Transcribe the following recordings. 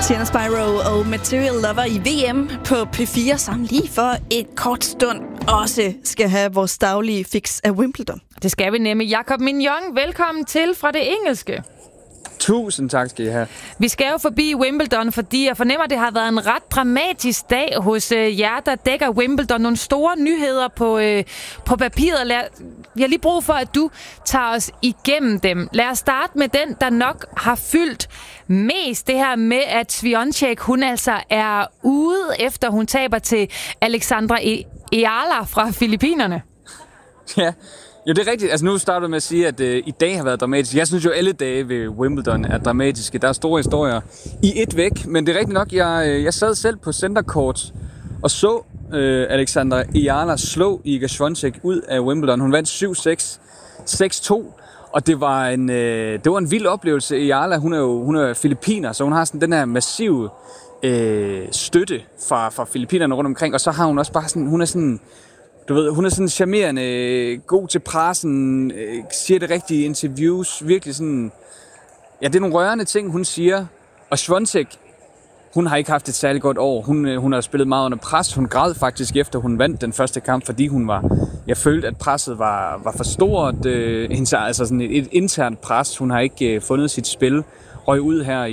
Sienna Spyro og Material Lover i VM på P4, som lige for et kort stund også skal have vores daglige fix af Wimbledon. Det skal vi nemlig. Jakob Mignon, velkommen til fra det engelske. Tusind tak skal I have. Vi skal jo forbi Wimbledon, fordi jeg fornemmer, at det har været en ret dramatisk dag hos jer, der dækker Wimbledon. Nogle store nyheder på papiret. Jeg har lige brug for, at du tager os igennem dem. Lad os starte med den, der nok har fyldt mest. Det her med, at Swiatek, hun altså er ude, efter hun taber til Alexandra Eala fra Filippinerne. Ja. Jo, det er rigtigt. Altså, nu starter du med at sige, at i dag har været dramatisk. Jeg synes jo, alle dage ved Wimbledon er dramatiske. Der er store historier i et væk. Men det er rigtigt nok, jeg sad selv på center court og så Alexandra Eala slå Iga Swiatek ud af Wimbledon. Hun vandt 7-6, 6-2. Og det var en vild oplevelse. Eala, hun er filippiner, så hun har sådan den her massive støtte fra filippinerne rundt omkring. Og så har hun også bare sådan, hun er sådan charmerende, god til pressen, siger det rigtige interviews, virkelig sådan, ja, det er nogle rørende ting, hun siger. Og Swiatek, hun har ikke haft et særligt godt år. Hun har spillet meget under pres. Hun græd faktisk efter hun vandt den første kamp, fordi jeg følte, at presset var for stort. Altså sådan et internt pres. Hun har ikke fundet sit spil. Røg ud her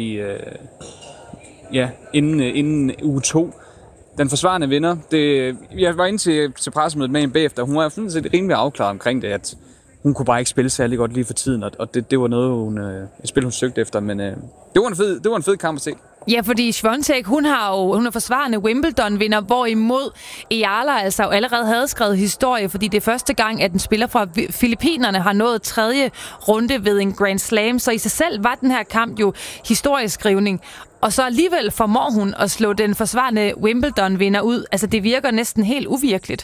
inden uge 2. Den forsvarende vinder. Jeg var inde til pressemødet med hende bagefter. Hun var sådan set rimelig afklaret omkring det, at hun kunne bare ikke spille særlig godt lige for tiden, og det var noget, et spil, hun søgte efter, men det var en fed kamp at se. Ja, fordi Swiatek, hun er forsvarende Wimbledon-vinder, hvorimod Eala altså allerede havde skrevet historie, fordi det er første gang, at en spiller fra Filippinerne har nået 3. runde ved en Grand Slam, så i sig selv var den her kamp jo historieskrivning. Og så alligevel formår hun at slå den forsvarende Wimbledon-vinder ud. Altså, det virker næsten helt uvirkeligt.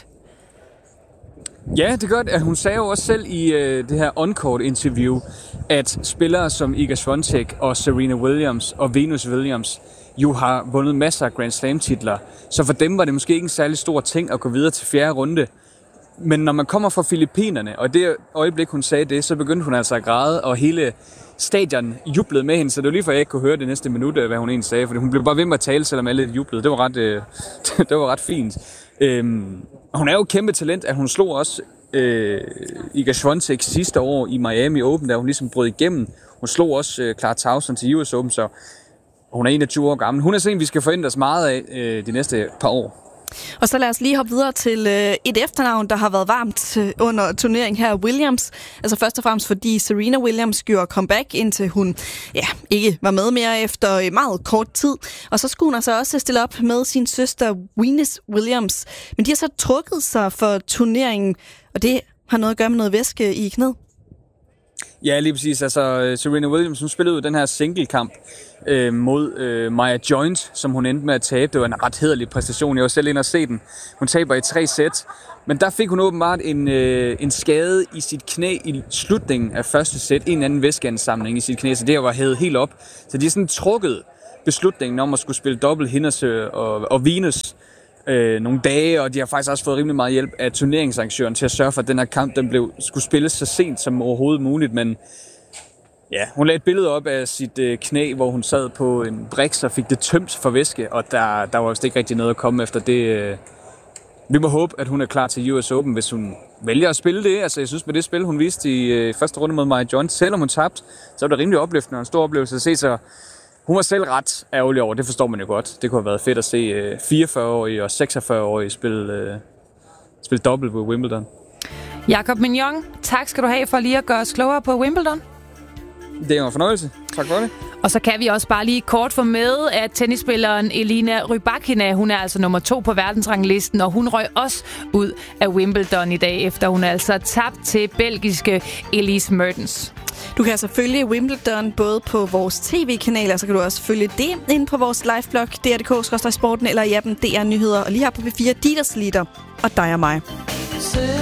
Ja, det gør det. Hun sagde jo også selv i det her on-court-interview, at spillere som Iga Swiatek og Serena Williams og Venus Williams jo har vundet masser af Grand Slam-titler. Så for dem var det måske ikke en særlig stor ting at gå videre til 4. runde. Men når man kommer fra Filippinerne, og det øjeblik, hun sagde det, så begyndte hun altså at græde, og hele stadion jublede med hende, så det var lige for, at jeg ikke kunne høre det næste minut, hvad hun egentlig sagde, fordi hun blev bare ved med at tale, selvom alle jublede. Det var ret fint. Hun er jo et kæmpe talent, at hun slog også Iga Swiatek sidste år i Miami Open, da hun ligesom brød igennem. Hun slog også Clara Tauson til US Open, så hun er 21 år gammel. Hun er sådan, vi skal forvente os meget af de næste par år. Og så lad os lige hoppe videre til et efternavn, der har været varmt under turneringen her, Williams. Altså først og fremmest fordi Serena Williams gjorde comeback, indtil hun ikke var med mere efter meget kort tid. Og så skulle hun altså også stille op med sin søster Venus Williams. Men de har så trukket sig for turneringen, og det har noget at gøre med noget væske i knæet. Ja, lige præcis. Altså, Serena Williams, hun spillede ud den her singlekamp mod Maya Joint, som hun endte med at tabe. Det var en ret hæderlig præstation. Jeg var selv inde og se den. Hun taber i 3 sæt. Men der fik hun åbenbart en skade i sit knæ i slutningen af første sæt. En anden væskeansamling i sit knæ, så det var hævet helt op. Så de har sådan trukket beslutningen om at skulle spille dobbelt hendes og Venus nogle dage, og de har faktisk også fået rimelig meget hjælp af turneringsarrangøren til at sørge for, at den her kamp skulle spilles så sent som overhovedet muligt, men ja, hun lagde et billede op af sit knæ, hvor hun sad på en briks og fik det tømt for væske, og der var vist ikke rigtig noget at komme efter det. Vi må håbe, at hun er klar til US Open, hvis hun vælger at spille det. Altså, jeg synes, med det spil, hun viste i første runde mod Maya Joint, selvom hun tabte, så var det rimelig opløftende og en stor oplevelse at se, så hun var selv ret ærgerlig over, det forstår man jo godt. Det kunne have været fedt at se 44-årige og 46-årige spille dobbelt ved Wimbledon. Jakob Mignon, tak skal du have for lige at gøre os klogere på Wimbledon. Det er en fornøjelse. Tak for det. Og så kan vi også bare lige kort få med, at tennisspilleren Elina Rybakina, hun er altså nummer 2 på verdensranglisten, og hun røg også ud af Wimbledon i dag, efter hun altså tabt til belgiske Elise Mertens. Du kan altså følge Wimbledon både på vores tv-kanaler, så kan du også følge det inde på vores liveblog, dr.dk/sporten eller i appen DR Nyheder, og lige her på P4, Dieters Lieder og dig og mig.